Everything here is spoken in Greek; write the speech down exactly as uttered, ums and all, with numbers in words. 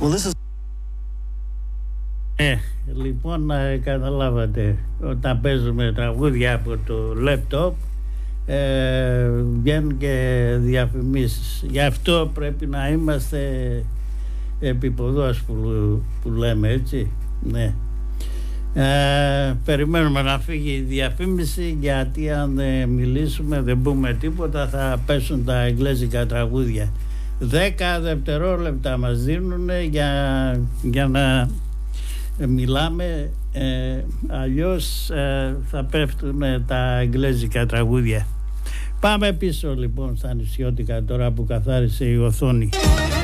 Well, this is... Ε, λοιπόν, ε, καταλάβατε, όταν παίζουμε τραγούδια από το laptop ε, βγαίνουν και διαφημίσεις. Γι' αυτό πρέπει να είμαστε επίποδος που, που λέμε, έτσι. Ναι. Ε, περιμένουμε να φύγει η διαφήμιση, γιατί αν δεν μιλήσουμε, δεν πούμε τίποτα, θα πέσουν τα εγγλέζικα τραγούδια. Δέκα δευτερόλεπτα μας δίνουν για, για να μιλάμε, ε, αλλιώς ε, θα πέφτουν τα εγγλέζικα τραγούδια. Πάμε πίσω λοιπόν στα νησιώτικα τώρα που καθάρισε η οθόνη.